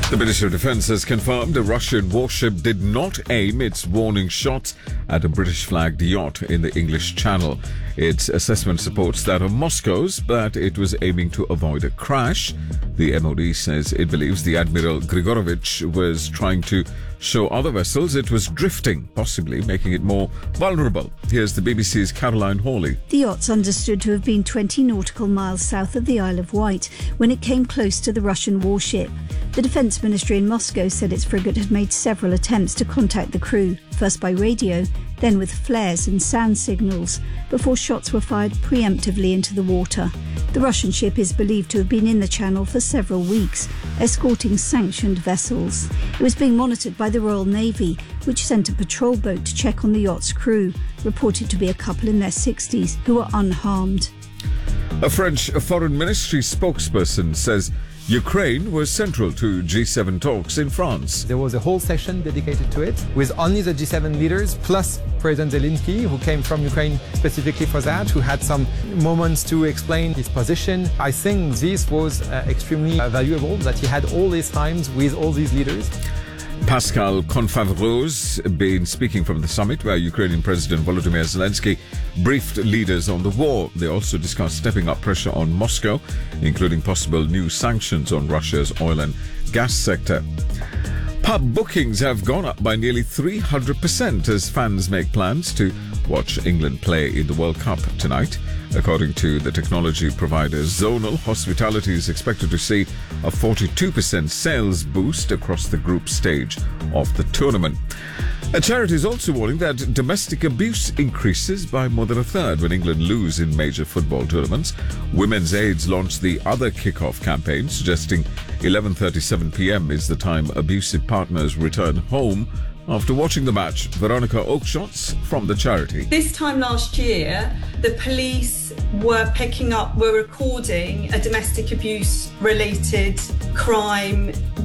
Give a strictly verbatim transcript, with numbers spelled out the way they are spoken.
The Ministry of Defence has confirmed a Russian warship did not aim its warning shots at a British-flagged yacht in the English Channel. Its assessment supports that of Moscow's, but it was aiming to avoid a crash. The M O D says it believes the Admiral Grigorovich was trying to show other vessels it was drifting, possibly making it more vulnerable. Here's the B B C's Caroline Hawley. The yacht's understood to have been twenty nautical miles south of the Isle of Wight when it came close to the Russian warship. The Defence Ministry in Moscow said its frigate had made several attempts to contact the crew, first by radio, then with flares and sound signals, before shots were fired preemptively into the water. The Russian ship is believed to have been in the channel for several weeks, escorting sanctioned vessels. It was being monitored by the Royal Navy, which sent a patrol boat to check on the yacht's crew, reported to be a couple in their sixties, who were unharmed. A French Foreign Ministry spokesperson says Ukraine was central to G seven talks in France. There was a whole session dedicated to it, with only the G seven leaders, plus President Zelensky, who came from Ukraine specifically for that, who had some moments to explain his position. I think this was uh, extremely uh, valuable, that he had all these times with all these leaders. Pascal Confavreau's been speaking from the summit where Ukrainian President Volodymyr Zelensky briefed leaders on the war. They also discussed stepping up pressure on Moscow, including possible new sanctions on Russia's oil and gas sector. Pub bookings have gone up by nearly three hundred percent as fans make plans to watch England play in the World Cup tonight. According to the technology provider Zonal, hospitality is expected to see a forty-two percent sales boost across the group stage of the tournament. A charity is also warning that domestic abuse increases by more than a third when England lose in major football tournaments. Women's Aids launched the Other Kickoff campaign, suggesting eleven thirty-seven p.m. is the time abusive partners return home after watching the match. Veronica Oakshots from the charity. This time last year, the police were picking up, were recording a domestic abuse related crime